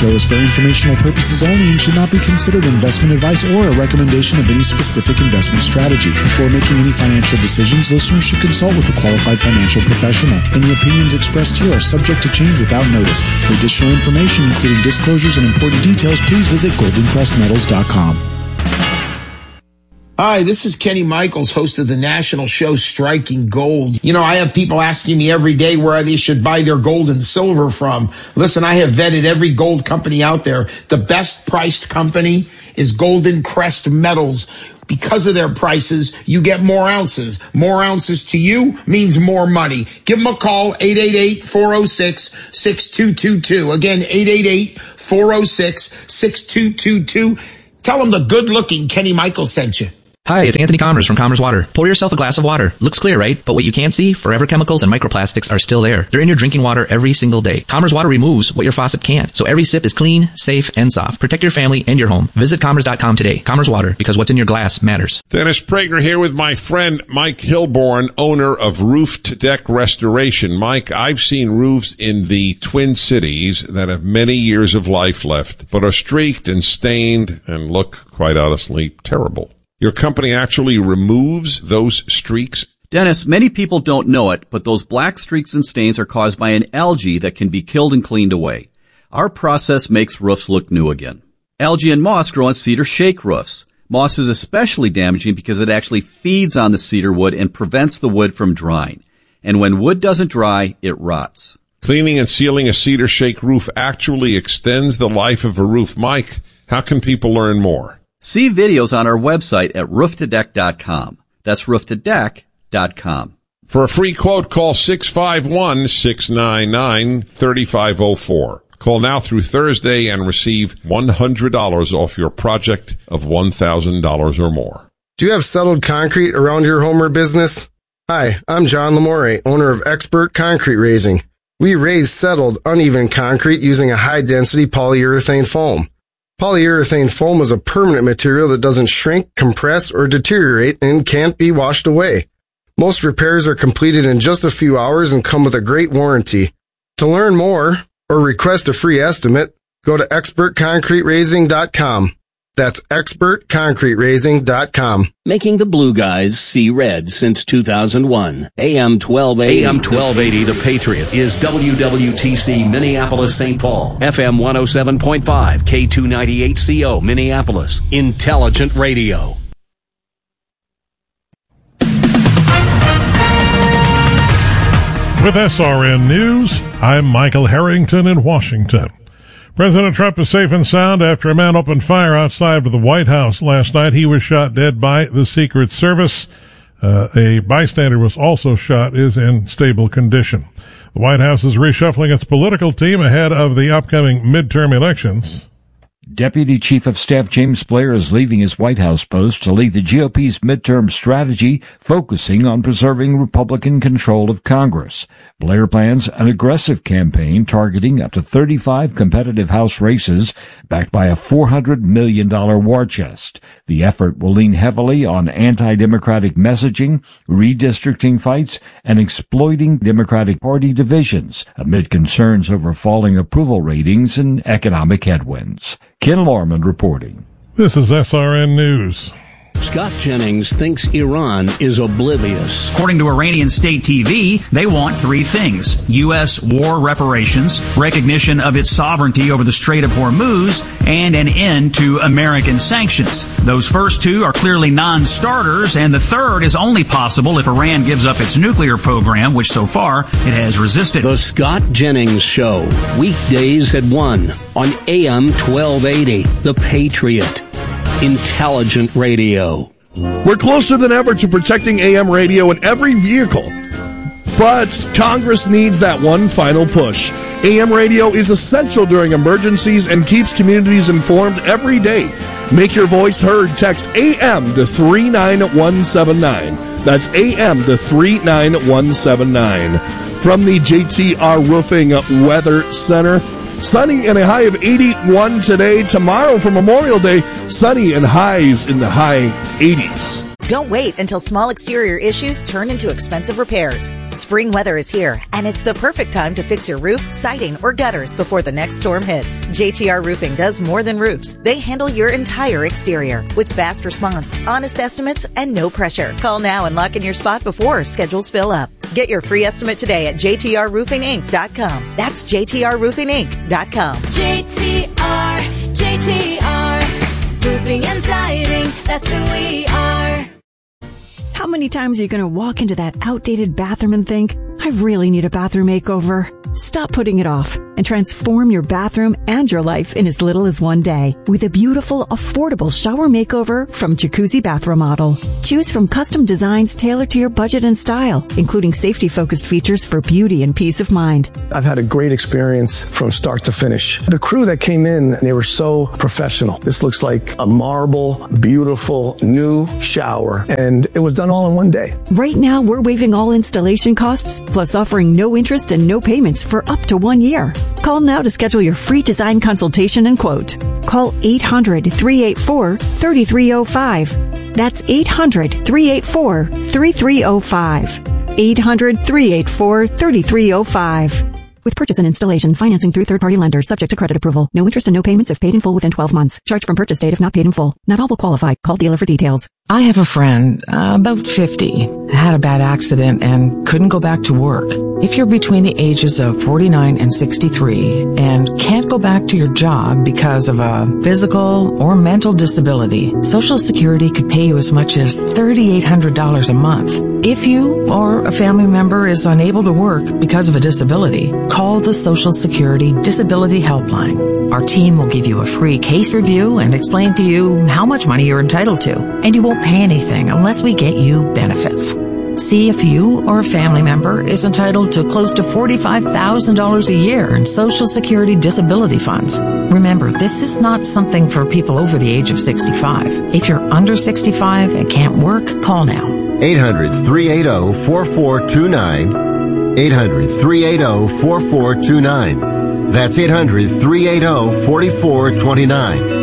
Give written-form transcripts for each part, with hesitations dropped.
show is for informational purposes only and should not be considered investment advice or a recommendation of any specific investment strategy. Before making any financial decisions, listeners should consult with a qualified financial professional. Any opinions expressed here are subject to change without notice. For additional information, including disclosures and important details, please visit goldencrestmetals.com. Hi, this is Kenny Michaels, host of the national show Striking Gold. You know, I have people asking me every day where they should buy their gold and silver from. Listen, I have vetted every gold company out there. The best priced company is Golden Crest Metals. Because of their prices, you get more ounces. More ounces to you means more money. Give them a call, 888-406-6222. Again, 888-406-6222. Tell them the good-looking Kenny Michaels sent you. Hi, it's Anthony Commerce from Commerce Water. Pour yourself a glass of water. Looks clear, right? But what you can't see, forever chemicals and microplastics are still there. They're in your drinking water every single day. Commerce Water removes what your faucet can't. So every sip is clean, safe, and soft. Protect your family and your home. Visit Commerce.com today. Commerce Water, because what's in your glass matters. Dennis Prager here with my friend Mike Hilborn, owner of Roof to Deck Restoration. Mike, I've seen roofs in the Twin Cities that have many years of life left, but are streaked and stained and look, quite honestly, terrible. Your company actually removes those streaks? Dennis, many people don't know it, but those black streaks and stains are caused by an algae that can be killed and cleaned away. Our process makes roofs look new again. Algae and moss grow on cedar shake roofs. Moss is especially damaging because it actually feeds on the cedar wood and prevents the wood from drying. And when wood doesn't dry, it rots. Cleaning and sealing a cedar shake roof actually extends the life of a roof. Mike, how can people learn more? See videos on our website at rooftodeck.com. That's rooftodeck.com. For a free quote, call 651-699-3504. Call now through Thursday and receive $100 off your project of $1,000 or more. Do you have settled concrete around your home or business? Hi, I'm John Lamore, owner of Expert Concrete Raising. We raise settled, uneven concrete using a high-density polyurethane foam. Polyurethane foam is a permanent material that doesn't shrink, compress, or deteriorate and can't be washed away. Most repairs are completed in just a few hours and come with a great warranty. To learn more or request a free estimate, go to expertconcreteraising.com. That's expertconcreteraising.com. Making the blue guys see red since 2001. AM 1280, The Patriot, is WWTC Minneapolis, St. Paul. FM 107.5, K298CO, Minneapolis. Intelligent Radio. With SRN News, I'm Michael Harrington in Washington. President Trump is safe and sound after a man opened fire outside of the White House last night. He was shot dead by the Secret Service. A bystander was also shot, is in stable condition. The White House is reshuffling its political team ahead of the upcoming midterm elections. Deputy Chief of Staff James Blair is leaving his White House post to lead the GOP's midterm strategy, focusing on preserving Republican control of Congress. Blair plans an aggressive campaign targeting up to 35 competitive House races, backed by a $400 million war chest. The effort will lean heavily on anti-democratic messaging, redistricting fights, and exploiting Democratic Party divisions amid concerns over falling approval ratings and economic headwinds. Ken Lorman reporting. This is SRN News. Scott Jennings thinks Iran is oblivious. According to Iranian state TV, they want three things: U.S. war reparations, recognition of its sovereignty over the Strait of Hormuz, and an end to American sanctions. Those first two are clearly non-starters, and the third is only possible if Iran gives up its nuclear program, which so far it has resisted. The Scott Jennings Show, weekdays at 1 on AM 1280, The Patriot. Intelligent Radio. We're closer than ever to protecting AM radio in every vehicle. But Congress needs that one final push. AM radio is essential during emergencies and keeps communities informed every day. Make your voice heard. Text AM to 39179. That's AM to 39179. From the JTR Roofing Weather Center, sunny and a high of 81 today. Tomorrow for Memorial Day, sunny and highs in the high 80s. Don't wait until small exterior issues turn into expensive repairs. Spring weather is here, and it's the perfect time to fix your roof, siding, or gutters before the next storm hits. JTR Roofing does more than roofs. They handle your entire exterior with fast response, honest estimates, and no pressure. Call now and lock in your spot before schedules fill up. Get your free estimate today at jtrroofinginc.com. That's jtrroofinginc.com. JTR, Roofing and Siding, that's who we are. How many times are you going to walk into that outdated bathroom and think, I really need a bathroom makeover? Stop putting it off and transform your bathroom and your life in as little as one day with a beautiful, affordable shower makeover from Jacuzzi Bath Remodel. Choose from custom designs tailored to your budget and style, including safety-focused features for beauty and peace of mind. I've had a great experience from start to finish. The crew that came in, they were so professional. This looks like a marble, beautiful, new shower, and it was done all in one day. Right now, we're waiving all installation costs, plus offering no interest and no payments for up to 1 year. Call now to schedule your free design consultation and quote. Call 800-384-3305. That's 800-384-3305. 800-384-3305. With purchase and installation, financing through third-party lenders, subject to credit approval. No interest and no payments if paid in full within 12 months. Charge from purchase date if not paid in full. Not all will qualify. Call dealer for details. I have a friend, about 50, had a bad accident and couldn't go back to work. If you're between the ages of 49 and 63 and can't go back to your job because of a physical or mental disability, Social Security could pay you as much as $3,800 a month. If you or a family member is unable to work because of a disability, call the Social Security Disability Helpline. Our team will give you a free case review and explain to you how much money you're entitled to, and you won't pay anything unless we get you benefits. See if you or a family member is entitled to close to $45,000 a year in Social Security disability funds. Remember, this is not something for people over the age of 65. If you're under 65 and can't work, call now. 800-380-4429. 800-380-4429. That's 800-380-4429.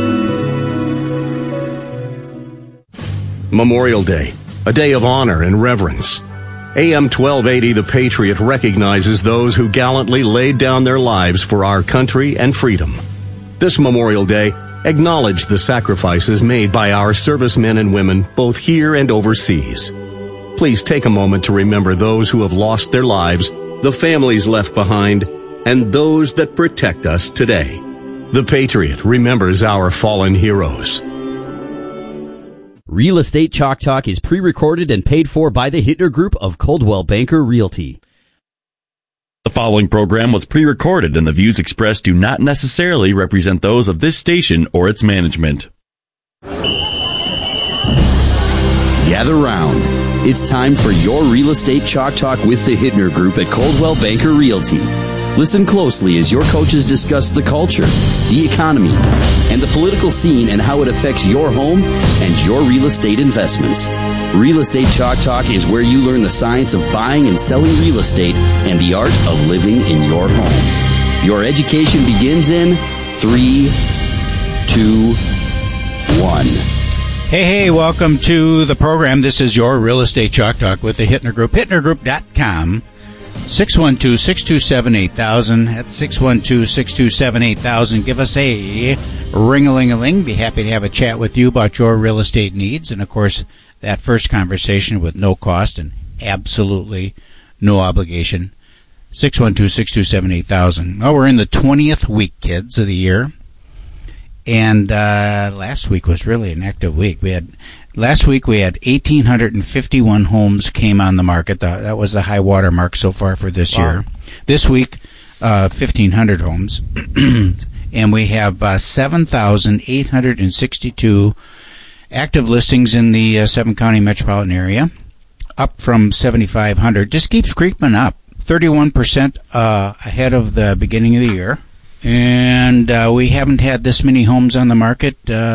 Memorial Day, a day of honor and reverence. AM 1280 The Patriot recognizes those who gallantly laid down their lives for our country and freedom. This Memorial Day, acknowledge the sacrifices made by our servicemen and women both here and overseas. Please take a moment to remember those who have lost their lives, the families left behind, and those that protect us today. The Patriot remembers our fallen heroes. Real Estate Chalk Talk is pre-recorded and paid for by the Hittner Group of Coldwell Banker Realty. The following program was pre-recorded and the views expressed do not necessarily represent those of this station or its management. Gather round. It's time for your Real Estate Chalk Talk with the Hittner Group at Coldwell Banker Realty. Listen closely as your coaches discuss the culture, the economy, and the political scene and how it affects your home and your real estate investments. Real Estate Chalk Talk is where you learn the science of buying and selling real estate and the art of living in your home. Your education begins in 3, 2, 1. Hey, welcome to the program. This is your Real Estate Chalk Talk with the Hittner Group, hittnergroup.com. 612-627-8000. That's 612-627-8000. Give us a ring-a-ling-a-ling. Be happy to have a chat with you about your real estate needs. And, of course, that first conversation with no cost and absolutely no obligation. 612-627-8000. Well, we're in the 20th week, kids, of the year. And last week was really an active week. Last week we had 1,851 homes came on the market. That was the high water mark so far for this year. This week, 1,500 homes. And we have 7,862 active listings in the 7-county metropolitan area, up from 7,500. Just keeps creeping up. 31% ahead of the beginning of the year. And we haven't had this many homes on the market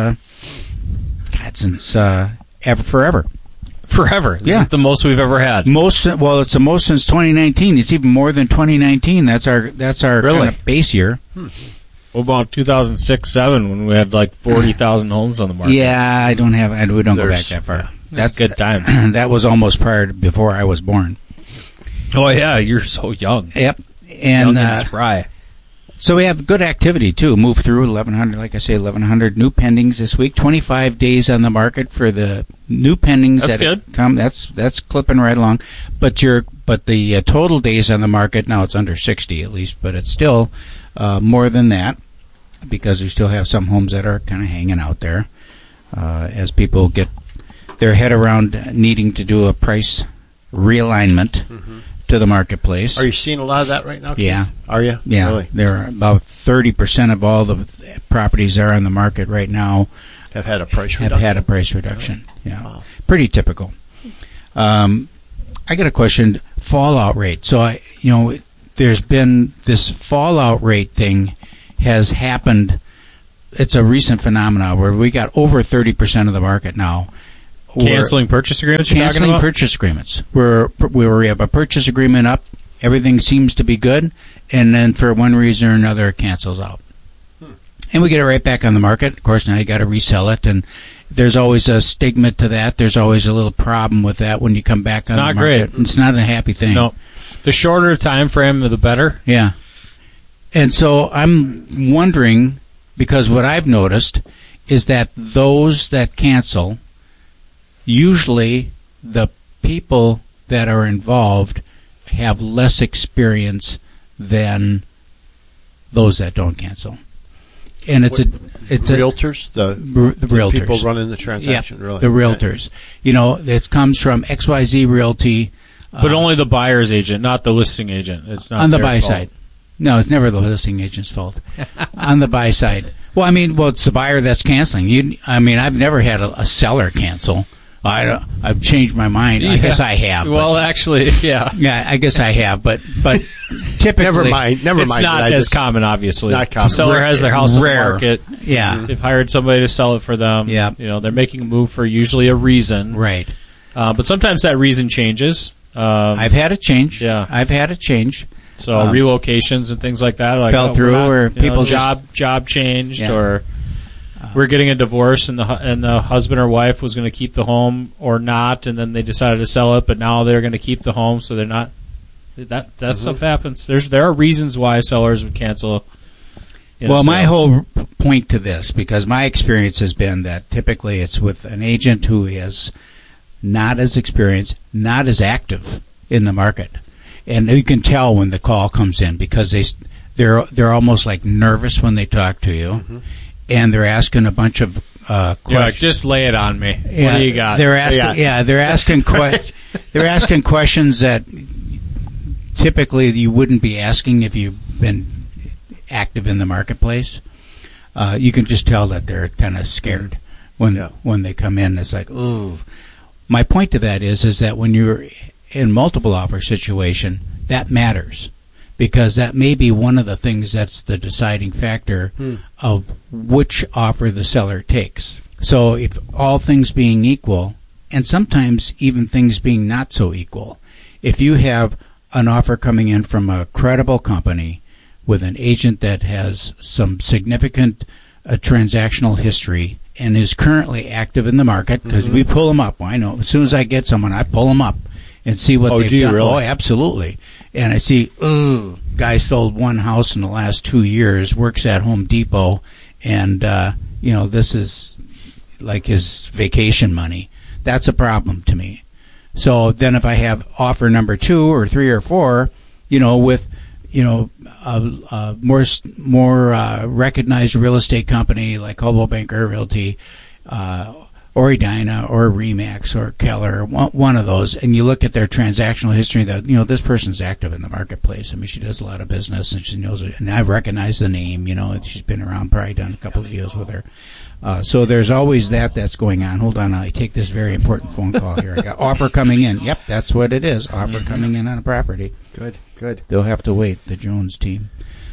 since forever. Forever? This is the most we've ever had. It's the most since 2019. It's even more than 2019. That's our really? Kind of base year. What about 2006-07 when we had like 40,000 homes on the market? Yeah, we don't go back that far. That's a good time. That was almost before I was born. Oh yeah, you're so young. Yep, and young and spry. So we have good activity too. Move through 1,100, like I say, 1,100 new pendings this week. 25 days on the market for the new pendings. That's good. Come, that's clipping right along. But the total days on the market now, it's under 60 at least, but it's still more than that because we still have some homes that are kind of hanging out there as people get their head around needing to do a price realignment. Mm-hmm. To the marketplace. Are you seeing a lot of that right now, Keith? Yeah. Are you? Yeah. Really? There are about 30% of all the properties that are on the market right now have had a price reduction. Have had a price reduction. Really? Yeah. Wow. Pretty typical. I got a question. Fallout rate. So there's been this fallout rate thing has happened. It's a recent phenomenon where we got over 30% of the market now. Canceling purchase agreements you're talking about? Canceling purchase agreements. Where we have a purchase agreement up, everything seems to be good, and then for one reason or another it cancels out. And we get it right back on the market. Of course, now you got to resell it, and there's always a stigma to that. There's always a little problem with that when you come back on the market. It's not great. It's not a happy thing. No. The shorter time frame, the better. Yeah. And so I'm wondering, because what I've noticed is that those that cancel, usually the people that are involved have less experience than those that don't cancel. And it's realtors, the realtors, people running the transaction, yeah, really. The realtors. It comes from XYZ Realty. But only the buyer's agent, not the listing agent. It's not on the their buy fault. side. No, it's never the listing agent's fault. On the buy side. Well, it's the buyer that's canceling. I've never had a seller cancel. I've changed my mind. Yeah. I guess I have. Well, actually, yeah. Yeah, I guess I have. But typically, never mind. It's not as common, obviously. Not common. The seller has their house on the Rare. market. Yeah, they've hired somebody to sell it for them. Yeah, they're making a move for usually a reason. Right. But sometimes that reason changes. I've had it change. Yeah, I've had it change. So relocations and things like that fell through, or people job changed, or we're getting a divorce, and the husband or wife was going to keep the home or not, and then they decided to sell it, but now they're going to keep the home, so they're not. That stuff happens. There are reasons why sellers would cancel. Well, my whole point to this, because my experience has been that typically it's with an agent who is not as experienced, not as active in the market, and you can tell when the call comes in because they're almost like nervous when they talk to you. Mm-hmm. And they're asking a bunch of questions. Yeah, just lay it on me. Yeah, what do you got? They're asking they're asking questions that typically you wouldn't be asking if you've been active in the marketplace. You can just tell that they're kind of scared when they come in. It's like, ooh. My point to that is that when you're in multiple offer situation, that matters. Because that may be one of the things that's the deciding factor of which offer the seller takes. So if all things being equal, and sometimes even things being not so equal, if you have an offer coming in from a credible company with an agent that has some significant transactional history and is currently active in the market, because we pull them up. I know as soon as I get someone, I pull them up and see what they've done. Really? Oh, absolutely. And I see, guy sold one house in the last 2 years, works at Home Depot, and, this is like his vacation money. That's a problem to me. So then if I have offer number 2 or 3 or 4, with, a more recognized real estate company like Coldwell Banker Realty, or Edina, or Remax, or Keller, one of those, and you look at their transactional history, that this person's active in the marketplace. I mean, she does a lot of business, and she knows it, and I recognize the name. She's been around, probably done a couple of deals with her. So there's always that's going on. Hold on, I take this very important phone call here. I got offer coming in. Yep, that's what it is. Offer coming in on a property. Good. They'll have to wait. The Jones team.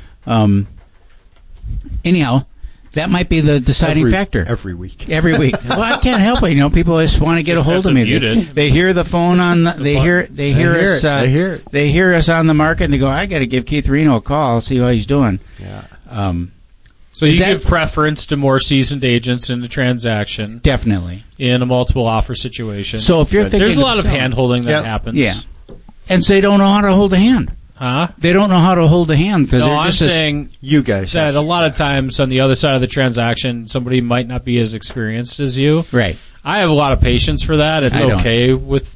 Anyhow. That might be the deciding factor. Every week. Well, I can't help it. People just want to get a hold of me. They hear the phone on. They hear us. They hear us on the market, and they go, "I got to give Keith Reno a call, see how he's doing." Yeah. So you give preference to more seasoned agents in the transaction. Definitely. In a multiple offer situation. So if you're thinking there's a lot of selling, hand-holding that happens. Yeah. And so they don't know how to hold a hand. Huh? They don't know how to hold a hand because no, I'm saying you guys that a lot of times on the other side of the transaction, somebody might not be as experienced as you. Right. I have a lot of patience for that. It's okay with.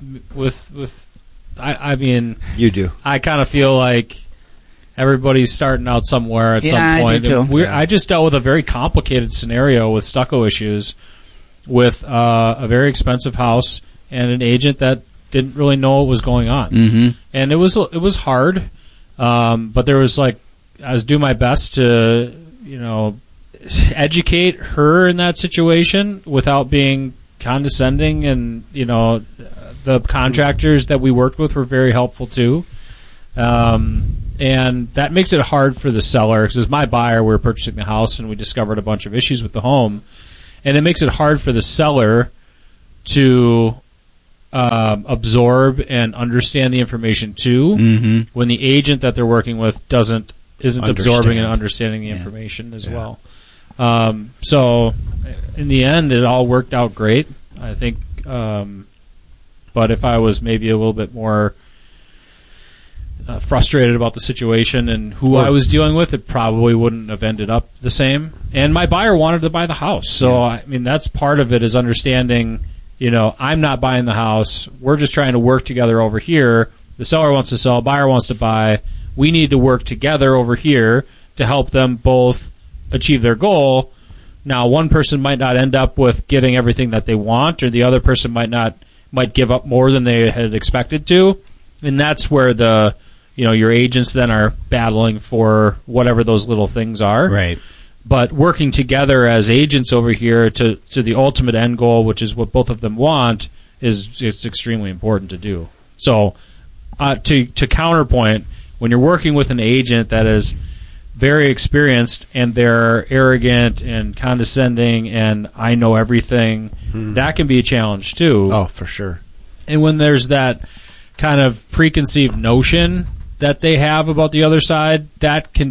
I mean, you do. I kind of feel like everybody's starting out somewhere at some point. I do too. I just dealt with a very complicated scenario with stucco issues with a very expensive house and an agent that didn't really know what was going on. Mm-hmm. And it was hard, but there was I was doing my best to educate her in that situation without being condescending, and the contractors that we worked with were very helpful too. And that makes it hard for the seller, because as my buyer, we were purchasing the house and we discovered a bunch of issues with the home, and it makes it hard for the seller to absorb and understand the information too, when the agent that they're working with isn't absorbing and understanding the information as well. So in the end, it all worked out great, I think. But if I was maybe a little bit more frustrated about the situation and who I was dealing with, it probably wouldn't have ended up the same. And my buyer wanted to buy the house. So, I mean, that's part of it, is understanding, I'm not buying the house. We're just trying to work together over here. The seller wants to sell, buyer wants to buy. We need to work together over here to help them both achieve their goal. Now, one person might not end up with getting everything that they want, or the other person might give up more than they had expected to. And that's where your agents then are battling for whatever those little things are. Right. But working together as agents over here to the ultimate end goal, which is what both of them want, it's extremely important to do. So to counterpoint, when you're working with an agent that is very experienced and they're arrogant and condescending and I know everything, that can be a challenge too. Oh, for sure. And when there's that kind of preconceived notion that they have about the other side, that can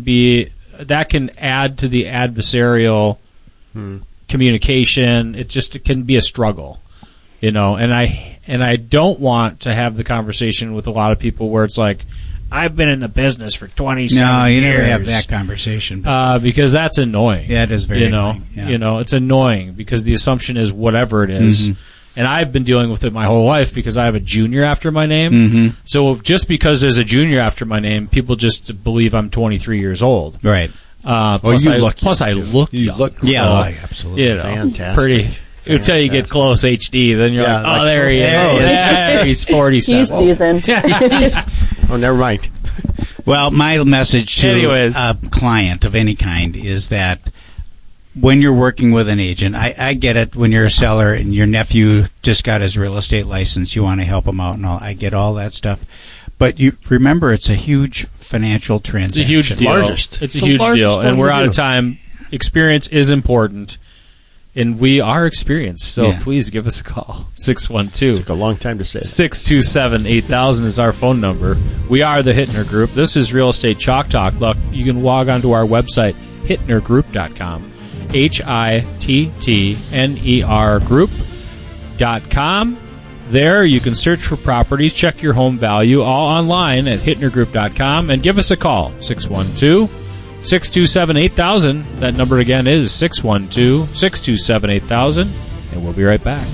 add to the adversarial communication. It can be a struggle, and I don't want to have the conversation with a lot of people where it's like, I've been in the business for 27 years. No, you never have that conversation. Because that's annoying. Yeah, it is very annoying. Yeah. It's annoying because the assumption is whatever it is. Mm-hmm. And I've been dealing with it my whole life because I have a junior after my name. Mm-hmm. So just because there's a junior after my name, people just believe I'm 23 years old. Right. Plus I look you young. look absolutely. Fantastic. Pretty. Until you get close HD, then you're like, oh, there he is. There, he's 47. He's seasoned. Oh, never mind. Well, my message to a client of any kind is that when you're working with an agent, I get it when you're a seller and your nephew just got his real estate license, you want to help him out and all. I get all that stuff. But you remember, it's a huge financial transaction. It's a huge deal. It's a huge deal. And we're out of time. Experience is important. And we are experienced, so please give us a call. 612. Took a long time to say. 627-8000 is our phone number. We are the Hittner Group. This is Real Estate Chalk Talk. Look, you can log on to our website, hittnergroup.com. HITTNER group.com. There you can search for properties, check your home value, all online at hittnergroup.com, and give us a call, 612-627-8000. That number again is 612-627-8000, and we'll be right back.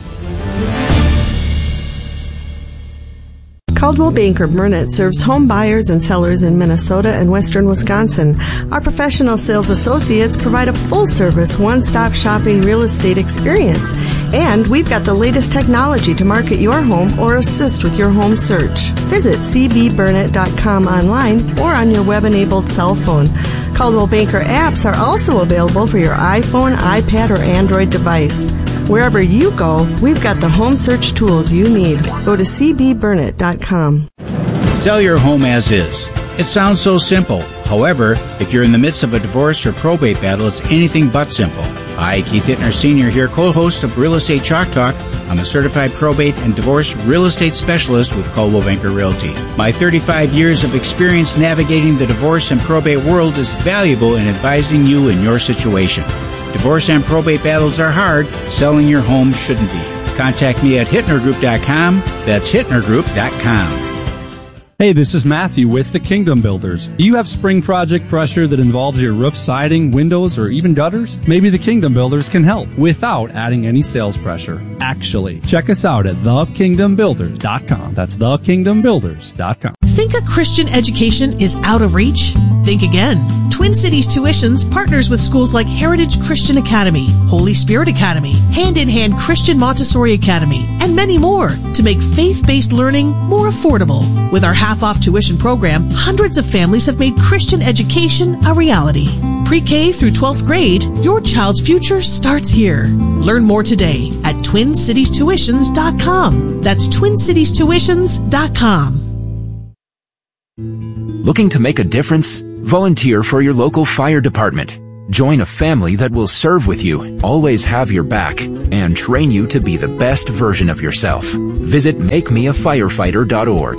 Coldwell Banker Burnett serves home buyers and sellers in Minnesota and western Wisconsin. Our professional sales associates provide a full-service, one-stop shopping real estate experience. And we've got the latest technology to market your home or assist with your home search. Visit cbburnett.com online or on your web-enabled cell phone. Coldwell Banker apps are also available for your iPhone, iPad, or Android device. Wherever you go, we've got the home search tools you need. Go to cbburnett.com. Sell your home as is. It sounds so simple. However, if you're in the midst of a divorce or probate battle, it's anything but simple. Hi, Keith Hittner Sr. here, co-host of Real Estate Chalk Talk. I'm a certified probate and divorce real estate specialist with Coldwell Banker Realty. My 35 years of experience navigating the divorce and probate world is valuable in advising you in your situation. Divorce and probate battles are hard. Selling your home shouldn't be. Contact me at HittnerGroup.com. That's HittnerGroup.com. Hey, this is Matthew with the Kingdom Builders. Do you have spring project pressure that involves your roof, siding, windows, or even gutters? Maybe the Kingdom Builders can help without adding any sales pressure. Actually, check us out at thekingdombuilders.com. That's thekingdombuilders.com. Think a Christian education is out of reach? Think again. Twin Cities Tuitions partners with schools like Heritage Christian Academy, Holy Spirit Academy, Hand in Hand Christian Montessori Academy, and many more to make faith-based learning more affordable. With our half-off tuition program, hundreds of families have made Christian education a reality. Pre-K through 12th grade, your child's future starts here. Learn more today at TwinCitiesTuitions.com. That's TwinCitiesTuitions.com. Looking to make a difference? Volunteer for your local fire department. Join a family that will serve with you, always have your back, and train you to be the best version of yourself. Visit MakeMeAFirefighter.org.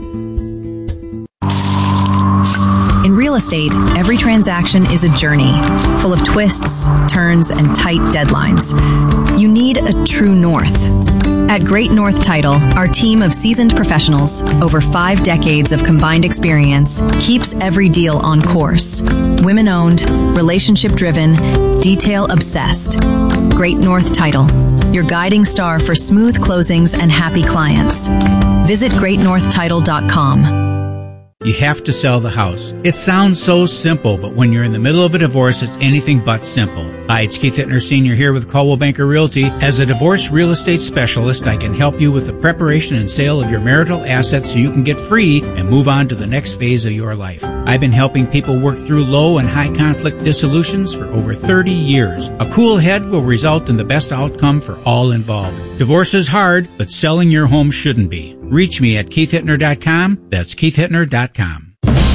In real estate, every transaction is a journey, full of twists, turns, and tight deadlines. You need a true north. At Great North Title, our team of seasoned professionals, over 5 decades of combined experience, keeps every deal on course. Women-owned, relationship-driven, detail-obsessed. Great North Title, your guiding star for smooth closings and happy clients. Visit GreatNorthTitle.com. You have to sell the house. It sounds so simple, but when you're in the middle of a divorce, it's anything but simple. Hi, it's Keith Hittner Sr. here with Coldwell Banker Realty. As a divorce real estate specialist, I can help you with the preparation and sale of your marital assets so you can get free and move on to the next phase of your life. I've been helping people work through low and high conflict dissolutions for over 30 years. A cool head will result in the best outcome for all involved. Divorce is hard, but selling your home shouldn't be. Reach me at KeithHittner.com. That's KeithHittner.com.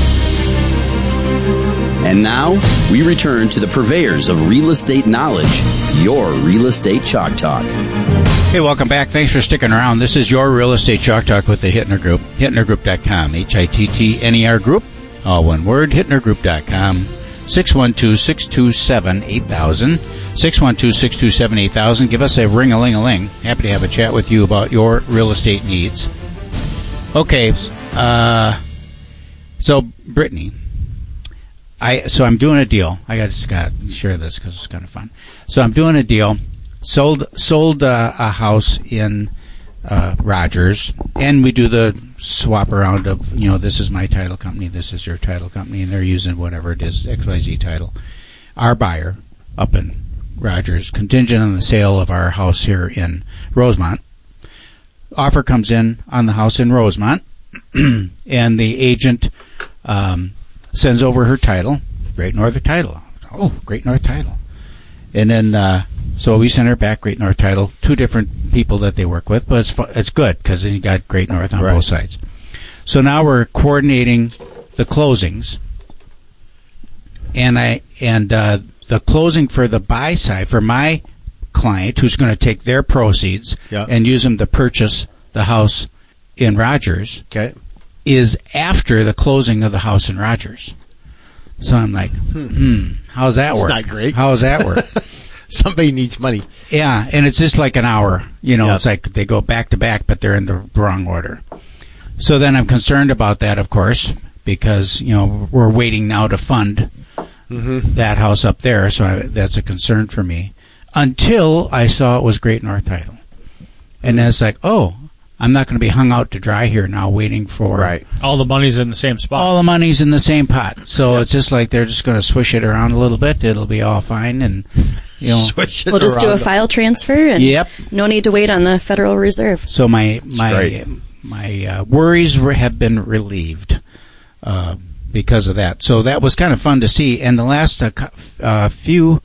And now, we return to the purveyors of real estate knowledge, your Real Estate Chalk Talk. Hey, welcome back. Thanks for sticking around. This is your Real Estate Chalk Talk with the Hittner Group. HittnerGroup.com. HITTNER Group. All one word. HittnerGroup.com. 612-627-8000. 612-627-8000. Give us a ring-a-ling-a-ling. Happy to have a chat with you about your real estate needs. Okay, so Brittany, I'm doing a deal. I just got to share this because it's kind of fun. So I'm doing a deal. Sold a house in Rogers, and we do the swap around of, this is my title company, this is your title company, and they're using whatever it is, XYZ title. Our buyer up in Rogers, contingent on the sale of our house here in Rosemont. Offer comes in on the house in Rosemont, and the agent sends over her title, Great North Title. Oh, Great North Title. And then, so we send her back Great North Title, 2 different people that they work with, but it's good because then you got Great North on both sides. So now we're coordinating the closings, and the closing for the buy side for my client, who's going to take their proceeds and use them to purchase the house in Rogers, is after the closing of the house in Rogers. So I'm like, how's that work? It's not great. How does that work? Somebody needs money. Yeah, and it's just like an hour. It's like they go back to back, but they're in the wrong order. So then I'm concerned about that, of course, because, we're waiting now to fund that house up there. So that's a concern for me. Until I saw it was Great North Title. And then it's like, I'm not going to be hung out to dry here now waiting for... All the money's in the same spot. All the money's in the same pot. So it's just like they're just going to swish it around a little bit. It'll be all fine. And, swish it we'll just do a file transfer and no need to wait on the Federal Reserve. So my worries have been relieved because of that. So that was kind of fun to see. And the last few...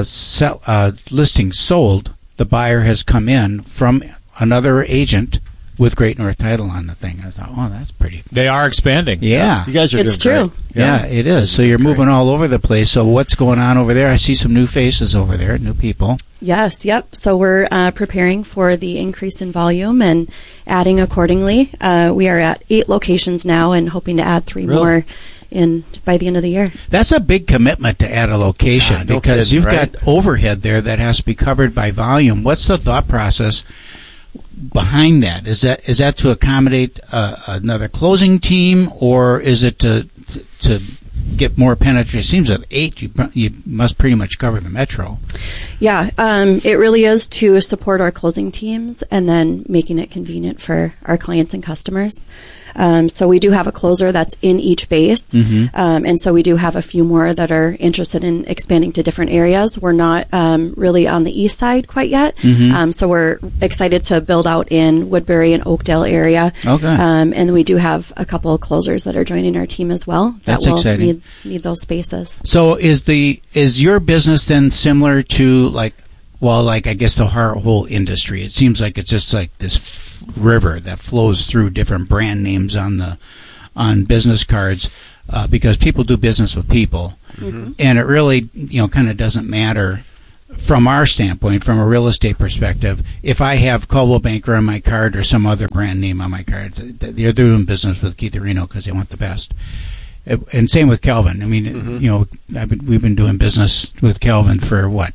listings sold, the buyer has come in from another agent with Great North Title on the thing. I thought, oh, that's pretty cool. They are expanding. Yeah. You guys are It's doing true. great. Yeah, it is. So you're moving all over the place. So what's going on over there? I see some new faces over there, new people. Yes, yep. So we're preparing for the increase in volume and adding accordingly. We are at 8 locations now and hoping to add 3 more in by the end of the year. That's a big commitment to add a location because you've got overhead there that has to be covered by volume. What's the thought process behind that? Is that to accommodate another closing team, or is it to get more penetration? It seems with 8 you must pretty much cover the metro. Yeah, it really is to support our closing teams and then making it convenient for our clients and customers. So we do have a closer that's in each base. And so we do have a few more that are interested in expanding to different areas. We're not really on the east side quite yet. So we're excited to build out in Woodbury and Oakdale area. Okay. And we do have a couple of closers that are joining our team as well. That's that will exciting. Need those spaces. So is your business then similar to I guess the whole industry? It seems like it's just like this river that flows through different brand names on business cards because people do business with people, and it really kind of doesn't matter from our standpoint, from a real estate perspective, if I have Coldwell Banker on my card or some other brand name on my card. They're doing business with Keith Areno because they want the best. And same with Calvin. I mean, we've been doing business with Calvin for what?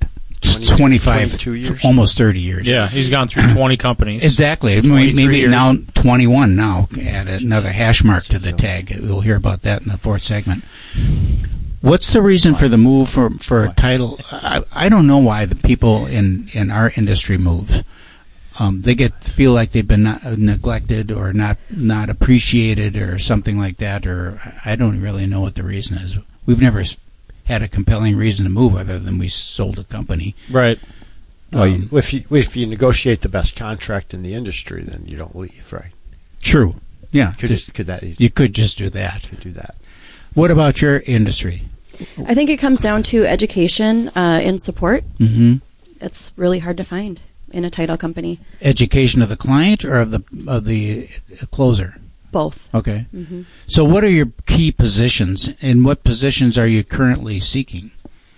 22 years, almost 30 years. Yeah, he's gone through 20 companies. Exactly. Maybe years. now 21 now. Add another hash mark to the tag. We'll hear about that in the 4th segment. What's the reason for the move for a title? I don't know why the people in our industry move. They feel like they've been neglected or not appreciated or something like that, or I don't really know what the reason is. We've never had a compelling reason to move other than we sold a company. Right. Well, if you negotiate the best contract in the industry, then you don't leave, right? True. Yeah. You could just do that. Could do that. What about your industry? I think it comes down to education and support. It's really hard to find in a title company. Education of the client or of the closer? Both. Okay. So what are your key positions, and what positions are you currently seeking?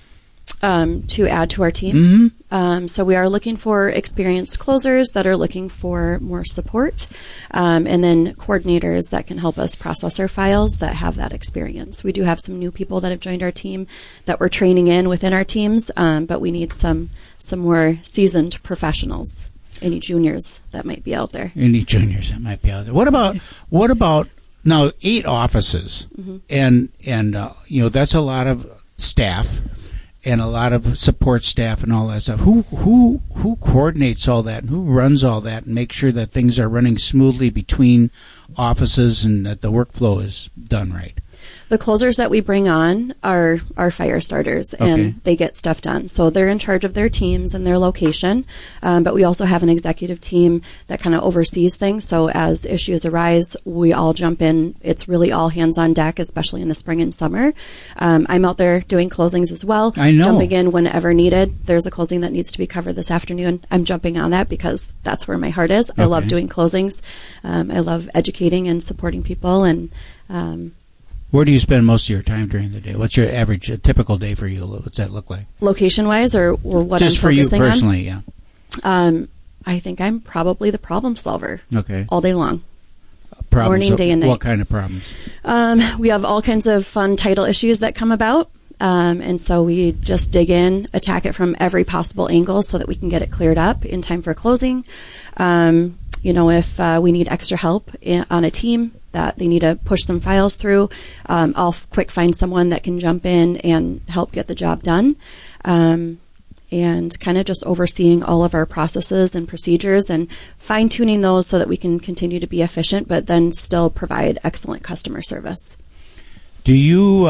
To add to our team. So we are looking for experienced closers that are looking for more support, and then coordinators that can help us process our files that have that experience. We do have some new people that have joined our team that we're training in within our teams, but we need some more seasoned professionals. Any juniors that might be out there. What about now 8 offices, and that's a lot of staff and a lot of support staff and all that stuff. Who coordinates all that and who runs all that and makes sure that things are running smoothly between offices and that the workflow is done right? The closers that we bring on are fire starters, and they get stuff done. So they're in charge of their teams and their location, but we also have an executive team that kind of oversees things. So as issues arise, we all jump in. It's really all hands on deck, especially in the spring and summer. I'm out there doing closings as well. I know. Jumping in whenever needed. There's a closing that needs to be covered this afternoon. I'm jumping on that because that's where my heart is. I love doing closings. I love educating and supporting people, and where do you spend most of your time during the day? What's your average, a typical day for you? What's that look like? Location-wise, or what just I'm for you focusing personally, on? Yeah. I think I'm probably the problem solver. Okay. All day long. Problems, morning, day, and night. What kind of problems? We have all kinds of fun title issues that come about. And so we just dig in, attack it from every possible angle so that we can get it cleared up in time for closing. If we need extra help on a team that they need to push some files through, I'll quick find someone that can jump in and help get the job done. And kind of just overseeing all of our processes and procedures and fine-tuning those so that we can continue to be efficient, but then still provide excellent customer service. Do you,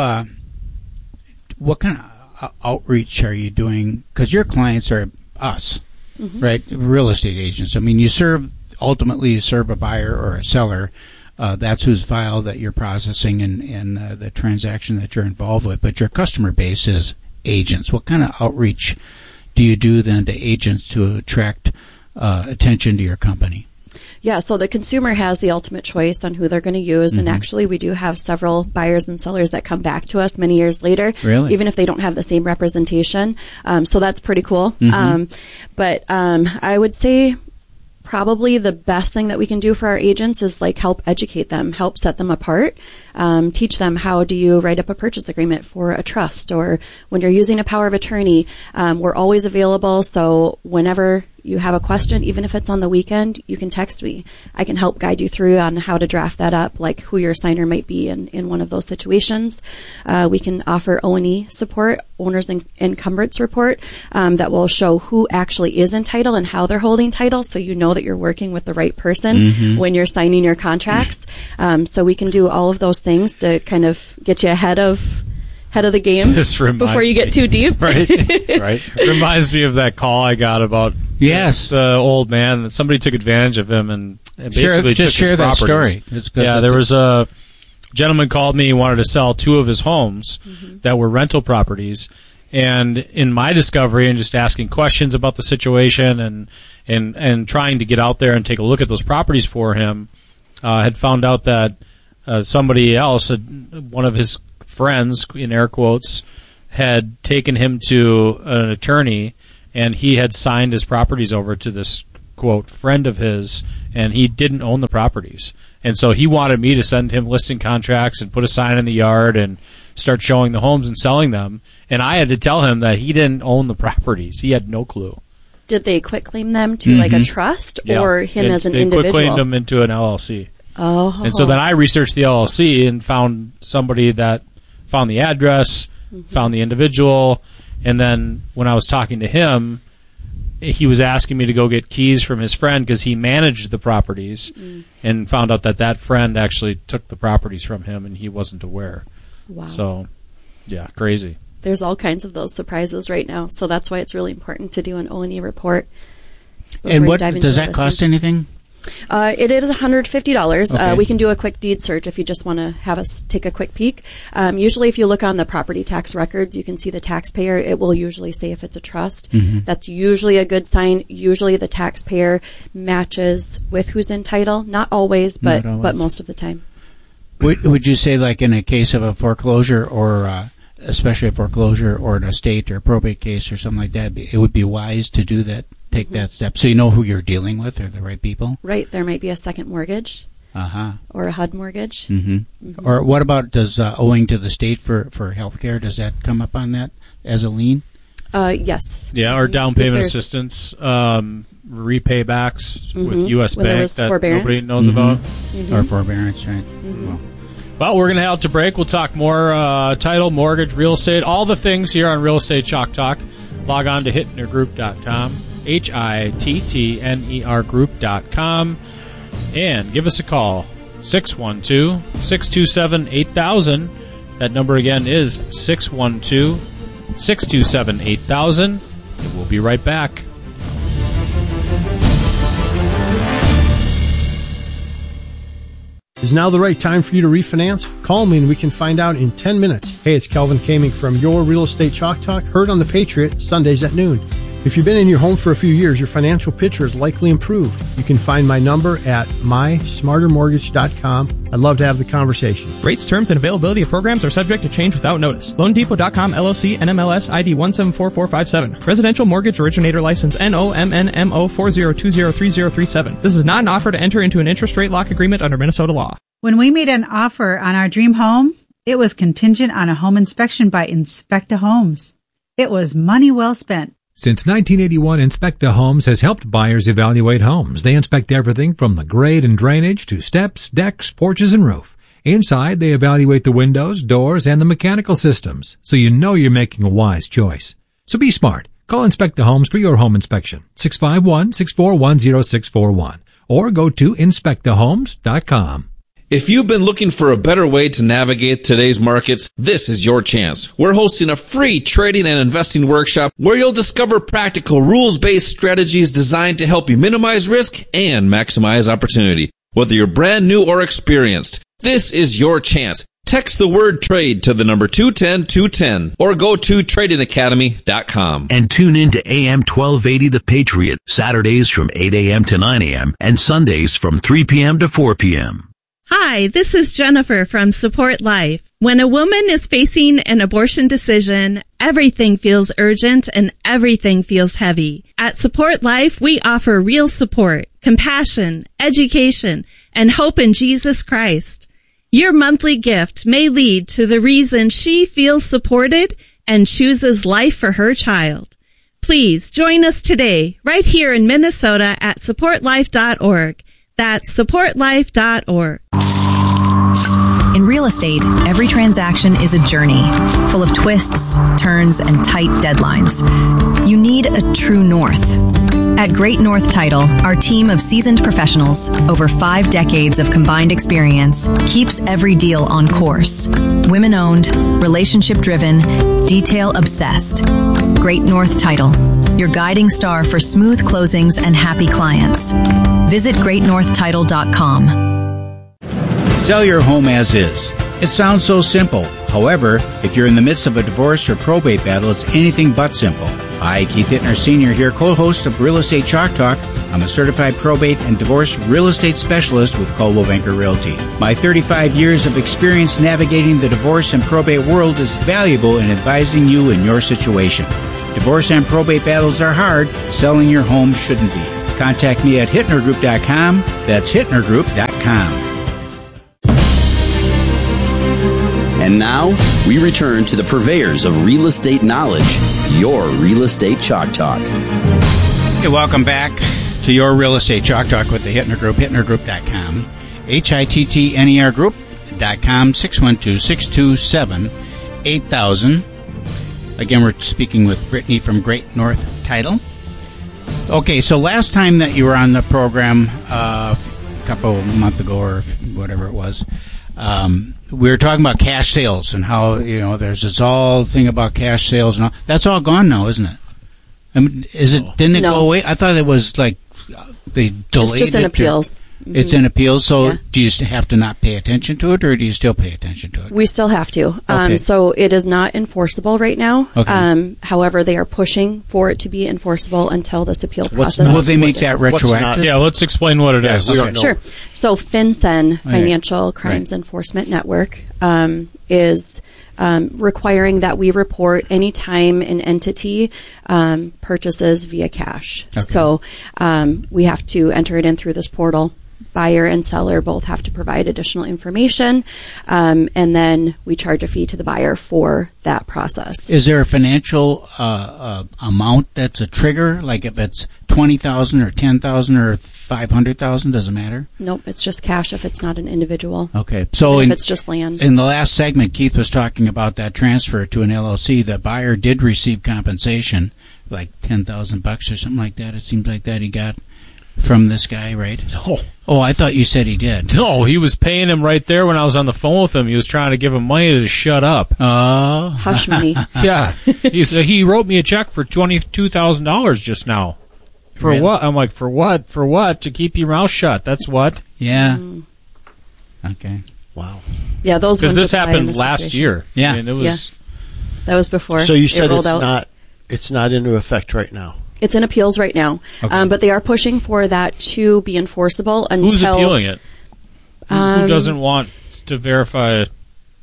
what kind of outreach are you doing? Because your clients are us, right? Real estate agents. I mean, ultimately you serve a buyer or a seller. That's whose file that you're processing and the transaction that you're involved with. But your customer base is agents. What kind of outreach do you do then to agents to attract attention to your company? Yeah, so the consumer has the ultimate choice on who they're going to use. And actually, we do have several buyers and sellers that come back to us many years later, even if they don't have the same representation. So that's pretty cool. But I would say probably the best thing that we can do for our agents is like help educate them, help set them apart, teach them how do you write up a purchase agreement for a trust, or when you're using a power of attorney. We're always available, so whenever you have a question, even if it's on the weekend, you can text me. I can help guide you through on how to draft that up, like who your signer might be in one of those situations. We can offer O&E support, owner's encumbrance report, that will show who actually is in title and how they're holding title, so you know that you're working with the right person when you're signing your contracts. So we can do all of those things to kind of get you ahead of the game before you get too deep. Right. Reminds me of that call I got about the old man. Somebody took advantage of him and basically took his that properties. Story. Yeah, there was a gentleman called me. He wanted to sell 2 of his homes that were rental properties. And in my discovery and just asking questions about the situation and trying to get out there and take a look at those properties for him, had found out that somebody else, one of his friends, in air quotes, had taken him to an attorney, and he had signed his properties over to this, quote, friend of his, and he didn't own the properties. And so he wanted me to send him listing contracts and put a sign in the yard and start showing the homes and selling them. And I had to tell him that he didn't own the properties. He had no clue. Did they quitclaim them to like a trust or him as an individual? They quitclaimed them into an LLC. Oh. And so then I researched the LLC and found somebody that found the address, found the individual, and then when I was talking to him, he was asking me to go get keys from his friend because he managed the properties, and found out that friend actually took the properties from him and he wasn't aware. Wow. So, yeah, crazy. There's all kinds of those surprises right now, so that's why it's really important to do an O&E report. And what does that cost anything? It is $150. Okay. We can do a quick deed search if you just want to have us take a quick peek. Usually if you look on the property tax records, you can see the taxpayer. It will usually say if it's a trust. That's usually a good sign. Usually the taxpayer matches with who's in title. Not always, but most of the time. Would you say, like in a case of a foreclosure or especially a foreclosure or an estate or a probate case or something like that, it would be wise to do that? Take that step so you know who you're dealing with or the right people? Right. There might be a second mortgage or a HUD mortgage. Or what about does owing to the state for health care, does that come up on that as a lien? Yes. Yeah, or down payment assistance, repaybacks with U.S. when Bank that nobody knows about. Or forbearance, right. Well, we're going to head out to break. We'll talk more title, mortgage, real estate, all the things here on Real Estate Chalk Talk. Log on to hittnergroup.com. HITTNER group.com, and give us a call, 612-627-8000. That number again is 612-627-8000, and we'll be right back. Is now the right time for you to refinance? Call me and we can find out in 10 minutes. Hey, it's Kelvin Kaming from Your Real Estate Chalk Talk, heard on the Patriot, Sundays at noon. If you've been in your home for a few years, your financial picture is likely improved. You can find my number at mysmartermortgage.com. I'd love to have the conversation. Rates, terms, and availability of programs are subject to change without notice. LoanDepot.com LLC NMLS ID 174457. Residential Mortgage Originator License NOMNMO 40203037. This is not an offer to enter into an interest rate lock agreement under Minnesota law. When we made an offer on our dream home, it was contingent on a home inspection by Inspecta Homes. It was money well spent. Since 1981, Inspecta Homes has helped buyers evaluate homes. They inspect everything from the grade and drainage to steps, decks, porches, and roof. Inside, they evaluate the windows, doors, and the mechanical systems, so you know you're making a wise choice. So be smart. Call Inspecta Homes for your home inspection, 651-641-0641, or go to inspectahomes.com. If you've been looking for a better way to navigate today's markets, this is your chance. We're hosting a free trading and investing workshop where you'll discover practical rules-based strategies designed to help you minimize risk and maximize opportunity. Whether you're brand new or experienced, this is your chance. Text the word trade to the number 210-210 or go to tradingacademy.com. And tune in to AM 1280 The Patriot, Saturdays from 8 a.m. to 9 a.m. and Sundays from 3 p.m. to 4 p.m. Hi, this is Jennifer from Support Life. When a woman is facing an abortion decision, everything feels urgent and everything feels heavy. At Support Life, we offer real support, compassion, education, and hope in Jesus Christ. Your monthly gift may lead to the reason she feels supported and chooses life for her child. Please join us today, right here in Minnesota at supportlife.org. That's supportlife.org. In real estate, every transaction is a journey, full of twists, turns, and tight deadlines. You need a true north. At Great North Title, our team of seasoned professionals, over 5 decades of combined experience, keeps every deal on course. Women-owned, relationship-driven, detail-obsessed. Great North Title, your guiding star for smooth closings and happy clients. Visit greatnorthtitle.com. Sell your home as is. It sounds so simple. However, if you're in the midst of a divorce or probate battle, it's anything but simple. Hi, Keith Hittner Sr. here, co-host of Real Estate Chalk Talk. I'm a certified probate and divorce real estate specialist with Coldwell Banker Realty. My 35 years of experience navigating the divorce and probate world is valuable in advising you in your situation. Divorce and probate battles are hard. Selling your home shouldn't be. Contact me at HittnerGroup.com. That's HittnerGroup.com. And now, we return to the purveyors of real estate knowledge, your Real Estate Chalk Talk. Hey, welcome back to your Real Estate Chalk Talk with the Hittner Group, HittnerGroup.com, HITTNER Group.com, 612-627-8000. Again, we're speaking with Brittany from Great North Title. Okay, so last time that you were on the program, a couple of months ago or whatever it was, we were talking about cash sales and how, there's this all thing about cash sales and all. That's all gone now, isn't it? I mean, didn't it go away? I thought it was like they delayed it. It's just in appeals. Mm-hmm. It's in appeals, so do you have to not pay attention to it, or do you still pay attention to it? We still have to. Okay. So it is not enforceable right now. Okay. However, they are pushing for it to be enforceable until this appeal process. Will they make that retroactive? Yeah, let's explain what it is. Sure. So FinCEN, Financial Crimes Enforcement Network, is requiring that we report any time an entity purchases via cash. Okay. So we have to enter it in through this portal. Buyer and seller both have to provide additional information, and then we charge a fee to the buyer for that process. Is there a financial amount that's a trigger? Like if it's $20,000 or $10,000 or $500,000, does it matter? Nope, it's just cash if it's not an individual. Okay, so if it's just land. In the last segment, Keith was talking about that transfer to an LLC. The buyer did receive compensation, like $10,000 or something like that. It seems like that he got from this guy, right? No. Oh, I thought you said he did. No, he was paying him right there when I was on the phone with him. He was trying to give him money to shut up. Oh. Hush money. Yeah. He wrote me a check for $22,000 just now. For Really? what? I'm like, for what? For what? To keep your mouth shut. That's what? Yeah. Okay. Wow. Yeah, those ones because this apply in happened this last situation. year. Yeah. I mean, it was. That was before. So you said it rolled out. it's not into effect right now. It's in appeals right now, Okay. but they are pushing for that to be enforceable until. Who's appealing it? Who doesn't want to verify it?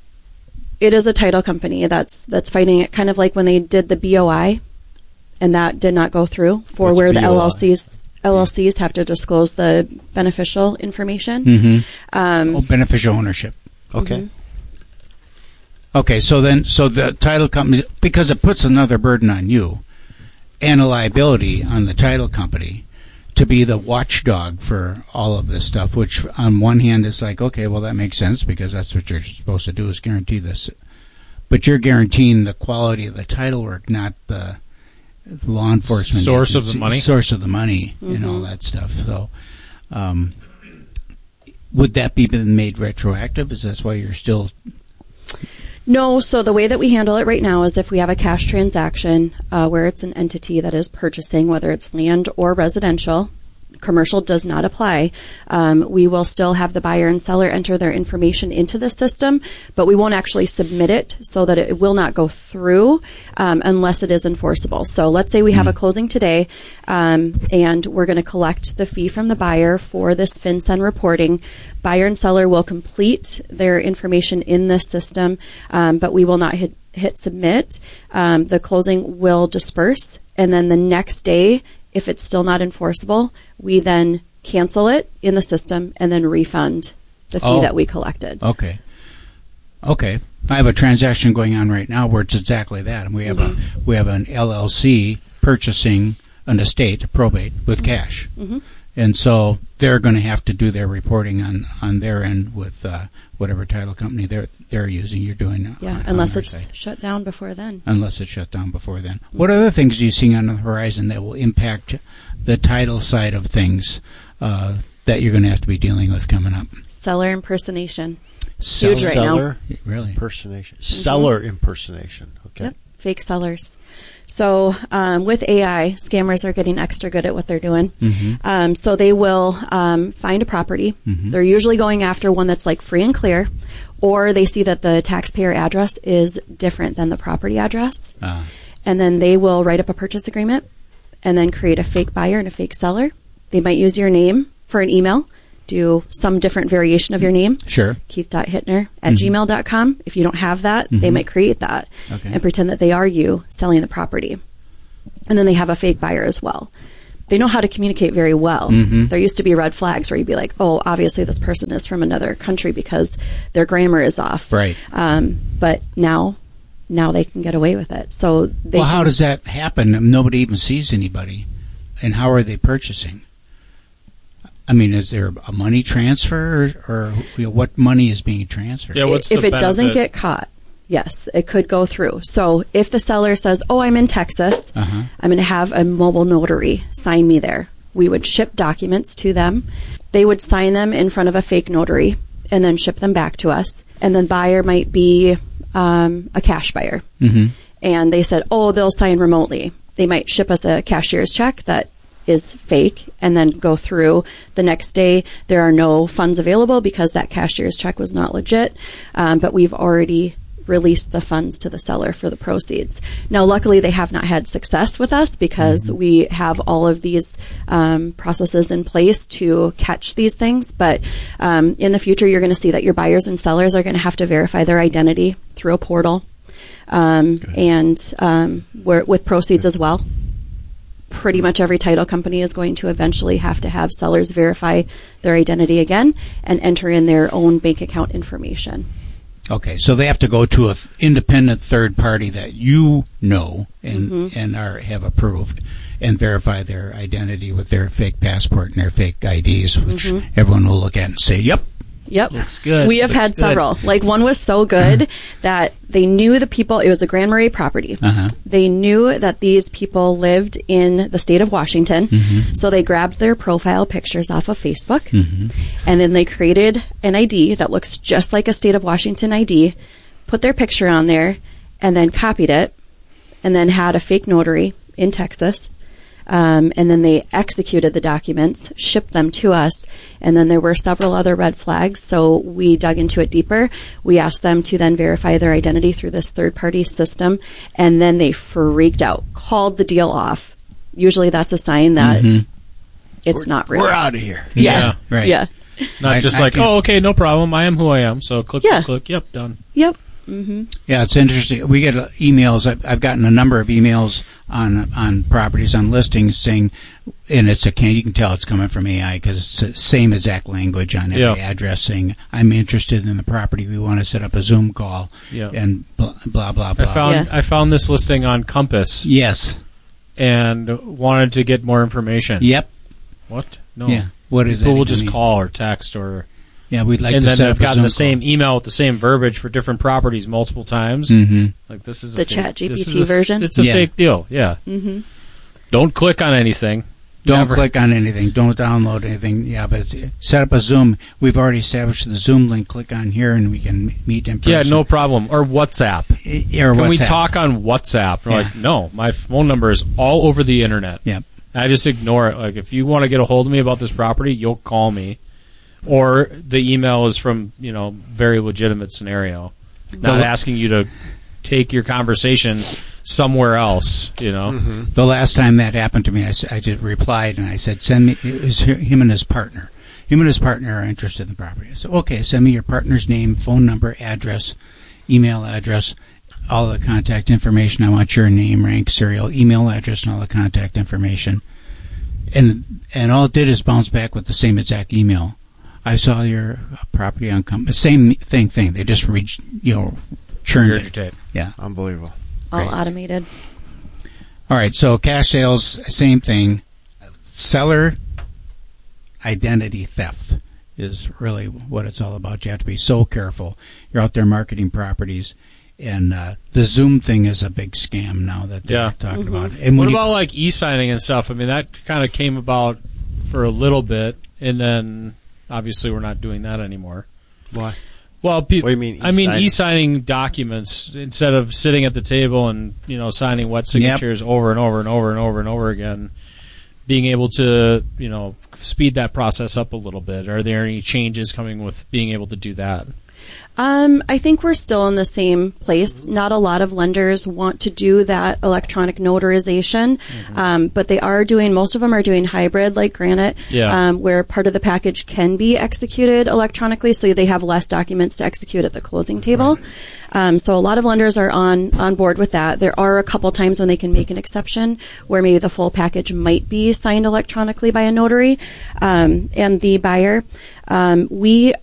It is a title company that's fighting it, kind of like when they did the BOI, and that did not go through for What's where the BOI? LLCs have to disclose the beneficial information. Mm-hmm. Beneficial ownership. Okay. Okay, so the title company, because it puts another burden on you and a liability on the title company to be the watchdog for all of this stuff, which on one hand is like, okay, well, that makes sense because that's what you're supposed to do is guarantee this. But you're guaranteeing the quality of the title work, not the law enforcement Source of agency, the money? source of the money, and all that stuff. So would that be made retroactive? Is that why you're still... No, so the way that we handle it right now is if we have a cash transaction where it's an entity that is purchasing, whether it's land or residential, commercial does not apply. We will still have the buyer and seller enter their information into the system, but we won't actually submit it so that it will not go through unless it is enforceable. So let's say we have a closing today, and we're going to collect the fee from the buyer for this FinCEN reporting. Buyer and seller will complete their information in this system, but we will not hit submit. The closing will disperse, and then the next day, if it's still not enforceable, we then cancel it in the system and then refund the fee that we collected. Okay. I have a transaction going on right now where it's exactly that, and we have an LLC purchasing an estate, a probate, with cash. And so they're going to have to do their reporting on their end with whatever title company they're using. You're doing unless it's shut down before then. What other things are you seeing on the horizon that will impact the title side of things that you're going to have to be dealing with coming up? Seller impersonation. Huge right now. Really? Impersonation. Seller impersonation. Okay. Yep. Fake sellers. So with AI, scammers are getting extra good at what they're doing. So they will find a property. They're usually going after one that's like free and clear, or they see that the taxpayer address is different than the property address. And then they will write up a purchase agreement and then create a fake buyer and a fake seller. They might use your name for an email, do some different variation of your name. Sure. Keith.Hittner@gmail.com. If you don't have that, they might create that and pretend that they are you selling the property. And then they have a fake buyer as well. They know how to communicate very well. There used to be red flags where you'd be like, oh, obviously this person is from another country because their grammar is off. Right. But now they can get away with it. So how does that happen? Nobody even sees anybody. And how are they purchasing? I mean, is there a money transfer, or what money is being transferred? Yeah, if it doesn't get caught, yes, it could go through. So if the seller says, oh, I'm in Texas, I'm going to have a mobile notary sign me there, we would ship documents to them. They would sign them in front of a fake notary and then ship them back to us. And then buyer might be a cash buyer. And they said, oh, they'll sign remotely. They might ship us a cashier's check that is fake and then go through. The next day there are no funds available because that cashier's check was not legit, but we've already released the funds to the seller for the proceeds. Now luckily they have not had success with us because we have all of these processes in place to catch these things, but in the future you're going to see that your buyers and sellers are going to have to verify their identity through a portal, and with proceeds as well. Pretty much every title company is going to eventually have to have sellers verify their identity again and enter in their own bank account information. Okay, so they have to go to an independent third party that you know and have approved and verify their identity with their fake passport and their fake IDs, which everyone will look at and say, yep. Looks good. We have had several. Like one was so good that they knew the people, it was a Grand Marais property. They knew that these people lived in the state of Washington. So they grabbed their profile pictures off of Facebook and then they created an ID that looks just like a state of Washington ID, put their picture on there and then copied it and then had a fake notary in Texas. And then they executed the documents, shipped them to us, and then there were several other red flags, so we dug into it deeper. We asked them to then verify their identity through this third-party system, and then they freaked out, called the deal off. Usually that's a sign that it's not real. We're out of here. Yeah. Right. Yeah. Not just oh, okay, no problem. I am who I am, so click, yep, done. Yep. Yeah, it's interesting. We get emails. I've gotten a number of emails on properties, on listings, saying, and you can tell it's coming from AI because it's the same exact language on every address, saying, I'm interested in the property. We want to set up a Zoom call, and blah, blah, blah. I found this listing on Compass. Yes. And wanted to get more information. Yep. What? No. Yeah. What is People will just call or text or... Yeah, we'd like to set up a Zoom call. And then I've gotten the same email with the same verbiage for different properties multiple times. Like this is the ChatGPT version. It's a fake deal. Yeah. Don't click on anything. Don't click on anything. Don't download anything. Yeah, but set up a Zoom. We've already established the Zoom link. Click on here and we can meet in person. Yeah, no problem. Or WhatsApp. Can we talk on WhatsApp? We're like, no, my phone number is all over the internet. Yep. I just ignore it. Like, if you want to get a hold of me about this property, you'll call me. Or the email is from, very legitimate scenario. Not asking you to take your conversation somewhere else, The last time that happened to me, I just replied and I said, send me, it was him and his partner. Him and his partner are interested in the property. I said, okay, send me your partner's name, phone number, address, email address, all the contact information. I want your name, rank, serial, email address, and all the contact information. And all it did is bounce back with the same exact email. I saw your property on same thing. They just churned it. Yeah, unbelievable. All automated. All right, so cash sales, same thing. Seller identity theft is really what it's all about. You have to be so careful. You're out there marketing properties, and the Zoom thing is a big scam now that they're talking about. And what about like e-signing and stuff? I mean, that kind of came about for a little bit, and then obviously we're not doing that anymore. Why? Well, what do you mean? I mean, e-signing documents instead of sitting at the table and signing wet signatures over and over and over and over and over again. Being able to speed that process up a little bit. Are there any changes coming with being able to do that? I think we're still in the same place. Not a lot of lenders want to do that electronic notarization, but they are doing, most of them are doing hybrid like Granite, where part of the package can be executed electronically, so they have less documents to execute at the closing table. So a lot of lenders are on board with that. There are a couple times when they can make an exception where maybe the full package might be signed electronically by a notary, and the buyer. We